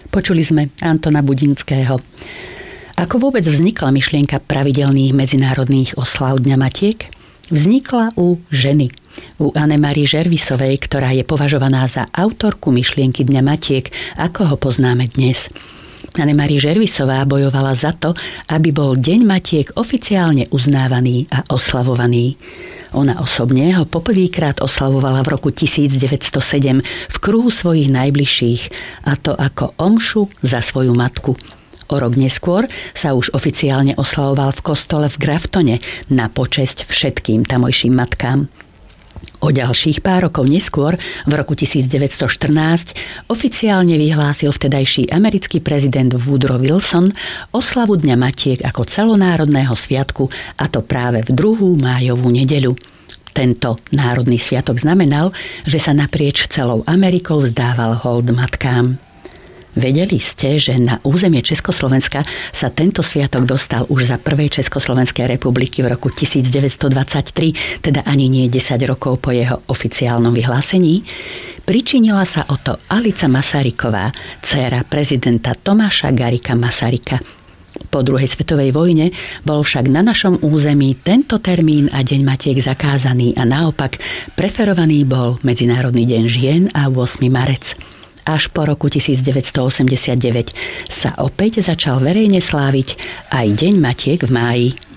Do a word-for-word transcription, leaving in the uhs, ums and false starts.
Počuli sme Antona Budinského. Ako vôbec vznikla myšlienka pravidelných medzinárodných oslav Dňa Matiek? Vznikla u ženy, u Anne-Marie Žervisovej, ktorá je považovaná za autorku myšlienky Dňa Matiek, ako ho poznáme dnes. Anne-Marie Žervisová bojovala za to, aby bol Deň Matiek oficiálne uznávaný a oslavovaný. Ona osobne ho poprvýkrát oslavovala v roku devätnásťstosedem v kruhu svojich najbližších, a to ako omšu za svoju matku. O rok neskôr sa už oficiálne oslavoval v kostole v Graftone na počesť všetkým tamojším matkám. O ďalších pár rokov neskôr, v roku devätnásťstoštrnásť, oficiálne vyhlásil vtedajší americký prezident Woodrow Wilson oslavu Dňa Matiek ako celonárodného sviatku, a to práve v druhú májovú nedeľu. Tento národný sviatok znamenal, že sa naprieč celou Amerikou vzdával hold matkám. Vedeli ste, že na územie Československa sa tento sviatok dostal už za prvej Československej republiky v roku devätnásťstodvadsaťtri, teda ani nie desať rokov po jeho oficiálnom vyhlásení? Pričinila sa o to Alica Masaryková, dcéra prezidenta Tomáša Garrigua Masaryka. Po druhej svetovej vojne bol však na našom území tento termín a Deň Matiek zakázaný a naopak preferovaný bol Medzinárodný deň žien a ôsmy marec. Až po roku devätnásťstoosemdesiatdeväť sa opäť začal verejne sláviť aj Deň Matiek v máji.